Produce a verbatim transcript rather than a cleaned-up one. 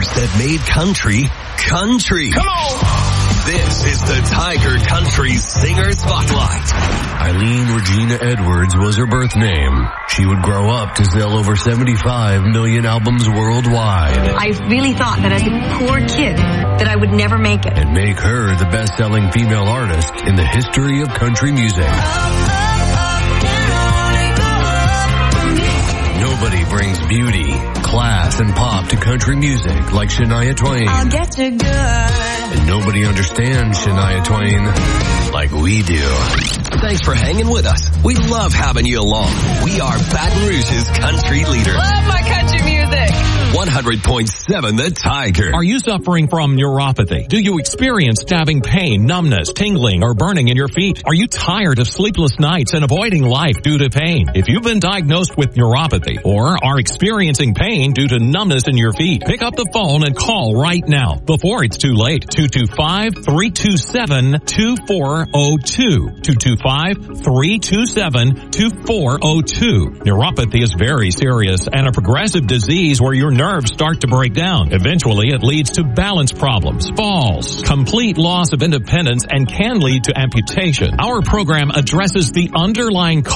that made country, country. Come on! This is the Tiger Country Singer Spotlight. Eileen Regina Edwards was her birth name. She would grow up to sell over seventy-five million albums worldwide. I really thought that as a poor kid that I would never make it. And make her the best-selling female artist in the history of country music. Nobody brings beauty, class, and pop to country music like Shania Twain. I'll get you good. And nobody understands Shania Twain like we do. Thanks for hanging with us. We love having you along. We are Baton Rouge's country leader. Love my country music. one hundred point seven The Tiger. Are you suffering from neuropathy? Do you experience stabbing pain, numbness, tingling, or burning in your feet? Are you tired of sleepless nights and avoiding life due to pain? If you've been diagnosed with neuropathy or are experiencing pain due to numbness in your feet, pick up the phone and call right now before it's too late. two two five, three two seven, two four zero two. two two five, three two seven, two four zero two. Neuropathy is very serious and a progressive disease where your nerves start to break down. Eventually, it leads to balance problems, falls, complete loss of independence, and can lead to amputation. Our program addresses the underlying